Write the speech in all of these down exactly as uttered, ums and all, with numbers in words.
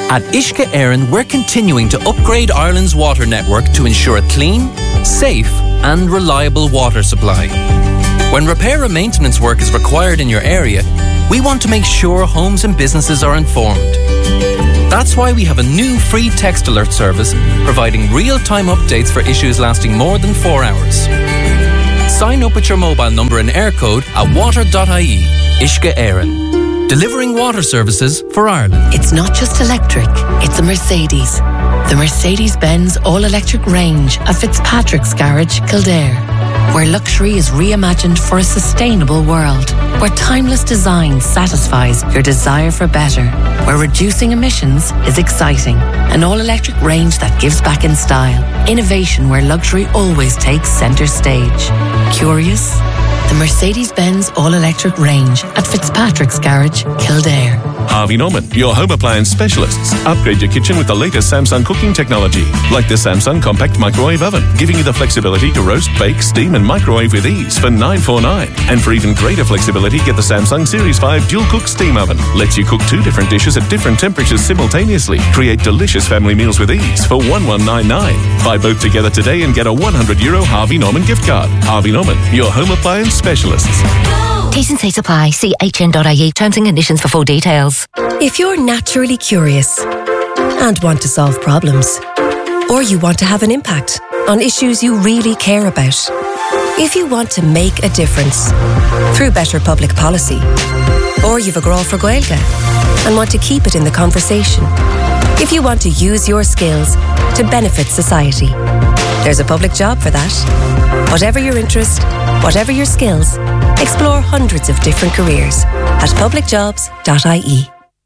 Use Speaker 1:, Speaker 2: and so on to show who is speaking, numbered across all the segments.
Speaker 1: At Uisce Éireann, we're continuing to upgrade Ireland's water network to ensure a clean, safe and reliable water supply. When repair and maintenance work is required in your area, we want to make sure homes and businesses are informed. That's why we have a new free text alert service providing real-time updates for issues lasting more than four hours. Sign up with your mobile number and air code at water dot I E. Uisce Éireann. Delivering water services for Ireland.
Speaker 2: It's not just electric, it's a Mercedes. The Mercedes-Benz all-electric range at Fitzpatrick's Garage, Kildare. Where luxury is reimagined for a sustainable world. Where timeless design satisfies your desire for better. Where reducing emissions is exciting. An all-electric range that gives back in style. Innovation where luxury always takes centre stage. Curious? The Mercedes-Benz all-electric range at Fitzpatrick's Garage, Kildare.
Speaker 3: Harvey Norman, your home appliance specialists. Upgrade your kitchen with the latest Samsung cooking technology, like the Samsung Compact Microwave Oven, giving you the flexibility to roast, bake, steam and microwave with ease for nine forty-nine. And for even greater flexibility, get the Samsung Series five Dual Cook Steam Oven. Lets you cook two different dishes at different temperatures simultaneously. Create delicious family meals with ease for one thousand one hundred ninety-nine. Buy both together today and get a one hundred euro Harvey Norman gift card. Harvey Norman, your home appliance specialists.
Speaker 4: T's and C's apply. See H N dot I E. Terms and conditions for full details.
Speaker 5: If you're naturally curious and want to solve problems, or you want to have an impact on issues you really care about, if you want to make a difference through better public policy, or you've a grow for Gaeilge and want to keep it in the conversation, if you want to use your skills to benefit society, there's a public job for that. Whatever your interest, whatever your skills, explore hundreds of different careers at public jobs dot I E.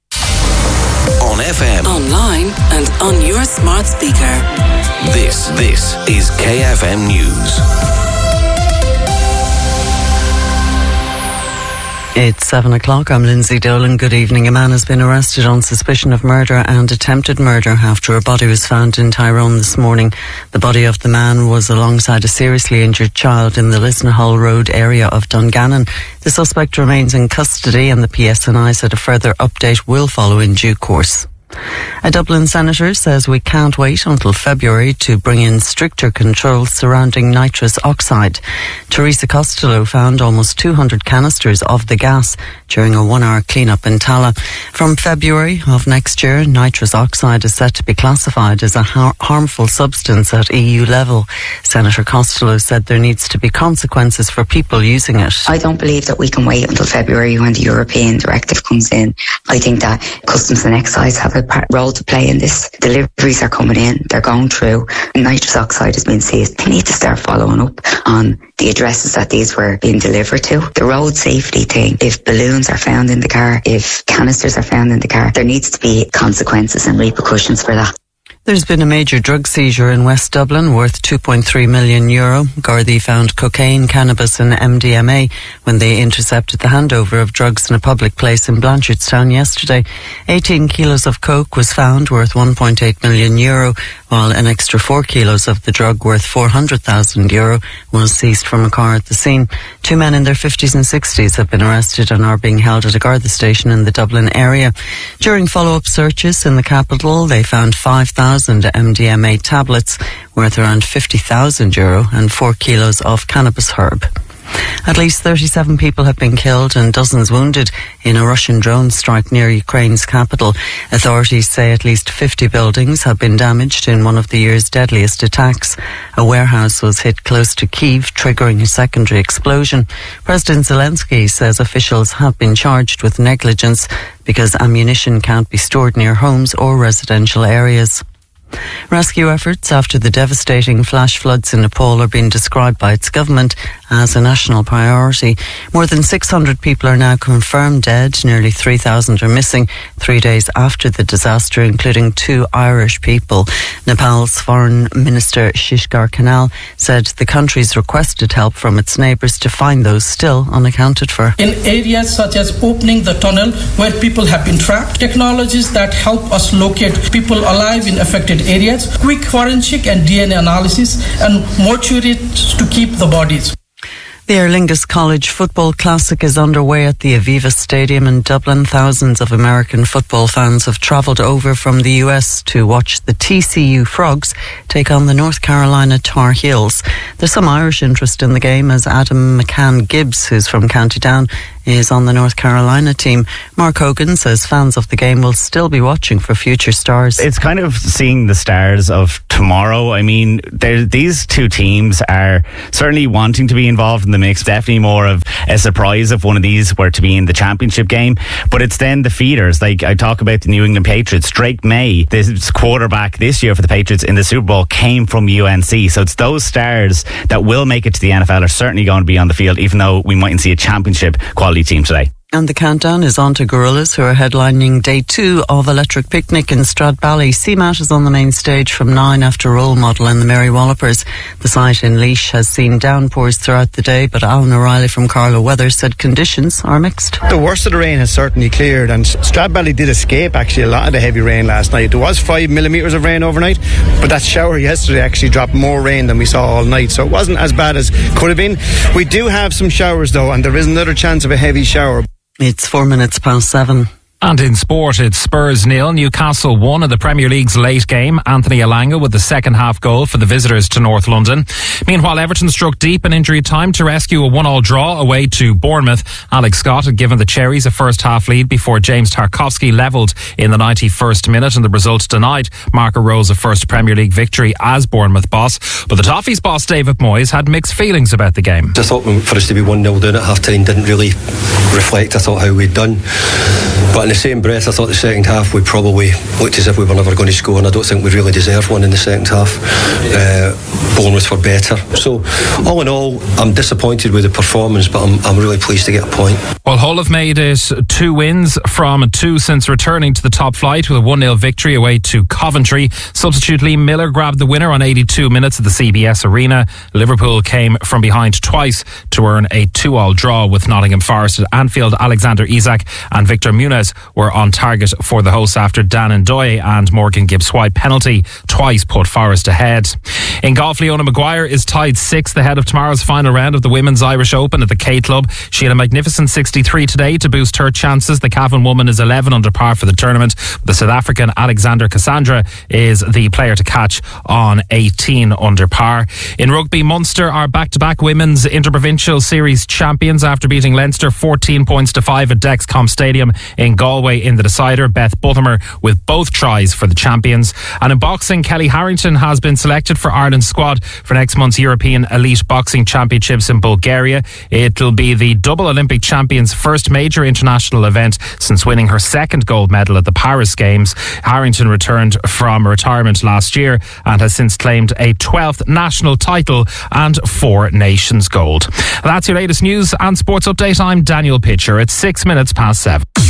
Speaker 6: On F M,
Speaker 7: online and on your smart speaker.
Speaker 6: This, this is K F M News.
Speaker 8: It's seven o'clock. I'm Lindsay Dolan. Good evening. A man has been arrested on suspicion of murder and attempted murder after a body was found in Tyrone this morning. The body of the man was alongside a seriously injured child in the Lisnahull Road area of Dungannon. The suspect remains in custody and the P S N I said a further update will follow in due course. A Dublin senator says we can't wait until February to bring in stricter controls surrounding nitrous oxide. Teresa Costello found almost two hundred canisters of the gas during a one-hour clean-up in Tala. From February of next year, nitrous oxide is set to be classified as a har- harmful substance at E U level. Senator Costello said there needs to be consequences for people using it.
Speaker 9: I don't believe that we can wait until February when the European directive comes in. I think that Customs and Excise have a role to play in this. Deliveries are coming in, they're going through, nitrous oxide has been seized. They need to start following up on the addresses that these were being delivered to. The road safety thing, if balloons are found in the car, if canisters are found in the car, there needs to be consequences and repercussions for that.
Speaker 8: There's been a major drug seizure in West Dublin worth two point three million euro. Gardaí found cocaine, cannabis and M D M A when they intercepted the handover of drugs in a public place in Blanchardstown yesterday. eighteen kilos of coke was found worth one point eight million euro, while an extra four kilos of the drug worth four hundred thousand euro was seized from a car at the scene. Two men in their fifties and sixties have been arrested and are being held at a Garda station in the Dublin area. During follow-up searches in the capital, they found five thousand M D M A tablets worth around fifty thousand euro and four kilos of cannabis herb. At least thirty-seven people have been killed and dozens wounded in a Russian drone strike near Ukraine's capital. Authorities say at least fifty buildings have been damaged in one of the year's deadliest attacks. A warehouse was hit close to Kyiv, triggering a secondary explosion. President Zelensky says officials have been charged with negligence because ammunition can't be stored near homes or residential areas. Rescue efforts after the devastating flash floods in Nepal are being described by its government as a national priority. More than six hundred people are now confirmed dead. Nearly three thousand are missing three days after the disaster, including two Irish people. Nepal's Foreign Minister Shishkar Kanal said the country's requested help from its neighbours to find those still unaccounted for.
Speaker 10: In areas such as opening the tunnel where people have been trapped, technologies that help us locate people alive in affected areas, quick forensic and D N A analysis, and mortuaries to keep the bodies.
Speaker 8: The Aer Lingus College Football Classic is underway at the Aviva Stadium in Dublin. Thousands of American football fans have travelled over from the U S to watch the T C U Frogs take on the North Carolina Tar Heels. There's some Irish interest in the game as Adam McCann Gibbs, who's from County Down, is on the North Carolina team. Mark Hogan says fans of the game will still be watching for future stars.
Speaker 11: It's kind of seeing the stars of tomorrow. I mean, these two teams are certainly wanting to be involved in the mix. Definitely more of a surprise if one of these were to be in the championship game. But it's then the feeders. Like I talk about the New England Patriots. Drake May, this quarterback this year for the Patriots in the Super Bowl, came from U N C. So it's those stars that will make it to the N F L are certainly going to be on the field, even though we mightn't see a championship quality team today.
Speaker 8: And the countdown is on to Gorillas, who are headlining day two of Electric Picnic in Stradbally. C MAT is on the main stage from nine after Role Model and the Mary Wallopers. The site in Laois has seen downpours throughout the day, but Alan O'Reilly from Carlow Weather said conditions are mixed.
Speaker 12: The worst of the rain has certainly cleared, and Stradbally did escape actually a lot of the heavy rain last night. There was five millimetres of rain overnight, but that shower yesterday actually dropped more rain than we saw all night, so it wasn't as bad as could have been. We do have some showers though, and there is another chance of a heavy shower.
Speaker 8: It's four minutes past seven.
Speaker 13: And in sport, it's Spurs nil, Newcastle one in the Premier League's late game. Anthony Elanga with the second half goal for the visitors to North London. Meanwhile, Everton struck deep in injury time to rescue a one-all draw away to Bournemouth. Alex Scott had given the Cherries a first half lead before James Tarkowski levelled in the ninety-first minute, and the result denied Marco Rose a first Premier League victory as Bournemouth boss. But the Toffees boss David Moyes had mixed feelings about the game.
Speaker 14: I thought for us to be one nil down at half time didn't really reflect, I thought, how we'd done. But in the same breath, I thought the second half we probably looked as if we were never going to score, and I don't think we really deserved one in the second half. Uh, Bournemouth were better. So all in all, I'm disappointed with the performance, but I'm, I'm really pleased to get a point.
Speaker 13: Well, Hull have made it two wins from two since returning to the top flight with a one nil victory away to Coventry. Substitute Liam Miller grabbed the winner on eighty-two minutes at the C B S Arena. Liverpool came from behind twice to earn a two-all draw with Nottingham Forest at Anfield. Alexander Isak and Victor Muniz were on target for the hosts after Dan Ndoye and Morgan Gibbs-White penalty twice put Forest ahead. In golf, Leona Maguire is tied sixth ahead of tomorrow's final round of the Women's Irish Open at the K Club. She had a magnificent sixty-three today to boost her chances. The Cavan woman is eleven under par for the tournament. The South African Alexander Cassandra is the player to catch on eighteen under par. In rugby, Munster are back-to-back Women's Interprovincial Series champions after beating Leinster fourteen points to five at Dexcom Stadium in Galway in the decider. Beth Buttimer with both tries for the champions. And in boxing, Kelly Harrington has been selected for Ireland's squad for next month's European Elite Boxing Championships in Bulgaria. It'll be the double Olympic champion's first major international event since winning her second gold medal at the Paris Games. Harrington returned from retirement last year and has since claimed a twelfth national title and four nations gold. That's your latest news and sports update. I'm Daniel Pitcher. It's six minutes past seven.